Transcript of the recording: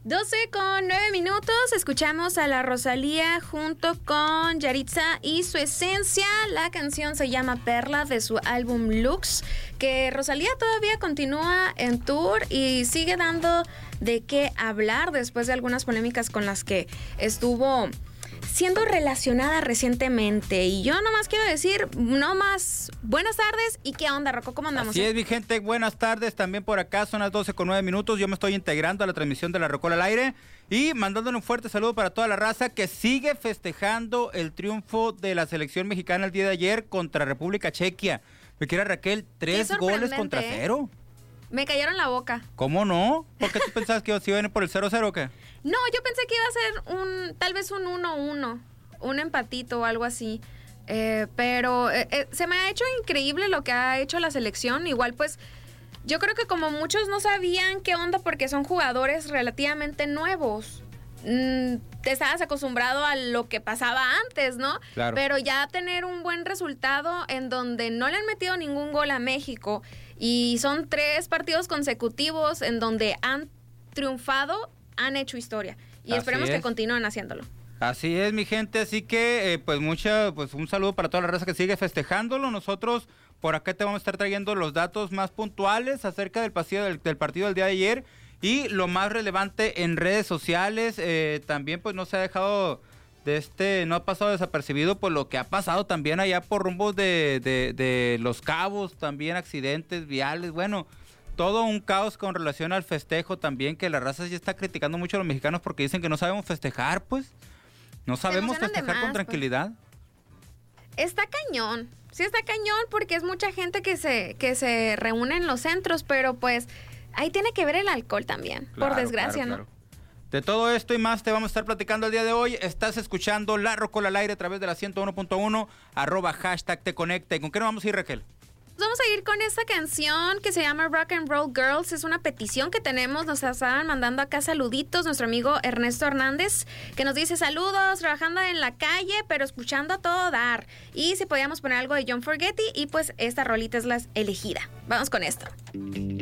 12:09, escuchamos a la Rosalía junto con Yaritza y Su Esencia. La canción se llama Perla de su álbum Lux, que Rosalía todavía continúa en tour y sigue dando de qué hablar después de algunas polémicas con las que estuvo siendo relacionada recientemente. Y yo nomás quiero decir, buenas tardes y qué onda, Rocco, ¿cómo andamos? Así es, mi gente, buenas tardes, también por acá, son las 12:09, yo me estoy integrando a la transmisión de La Rocola al aire y mandándole un fuerte saludo para toda la raza que sigue festejando el triunfo de la selección mexicana el día de ayer contra República Chequia. Mi querida Raquel, 3 goles contra 0. Me cayeron la boca. ¿Cómo no? ¿Por qué tú pensabas que se iba a venir por el 0-0 o qué? No, yo pensé que iba a ser tal vez un 1-1, un empatito o algo así. Pero se me ha hecho increíble lo que ha hecho la selección. Igual pues yo creo que como muchos no sabían qué onda porque son jugadores relativamente nuevos. Te estabas acostumbrado a lo que pasaba antes, ¿no? Claro. Pero ya tener un buen resultado en donde no le han metido ningún gol a México y son 3 partidos consecutivos en donde han triunfado, han hecho historia. Y esperemos que continúen haciéndolo. Así es, mi gente, así que pues un saludo para toda la raza que sigue festejándolo. Nosotros por acá te vamos a estar trayendo los datos más puntuales acerca del partido del día de ayer y lo más relevante en redes sociales. También pues no se ha dejado no ha pasado desapercibido pues lo que ha pasado también allá por rumbos de Los Cabos, también accidentes viales, bueno, todo un caos con relación al festejo también, que la raza ya está criticando mucho a los mexicanos porque dicen que no sabemos festejar, pues. No sabemos festejar con tranquilidad. Pues. Está cañón. Sí está cañón porque es mucha gente que se reúne en los centros, pero pues ahí tiene que ver el alcohol también, claro, por desgracia, claro. ¿no? De todo esto y más te vamos a estar platicando el día de hoy. Estás escuchando La Rocola al aire a través de la 101.1, @#teconecta. ¿Y con qué nos vamos a ir, Raquel? Vamos a ir con esta canción que se llama Rock and Roll Girls. Es una petición que tenemos, nos estaban mandando acá saluditos nuestro amigo Ernesto Hernández, que nos dice saludos, trabajando en la calle, pero escuchando a todo dar. Y si podíamos poner algo de John Fogerty, y pues esta rolita es la elegida. Vamos con esto.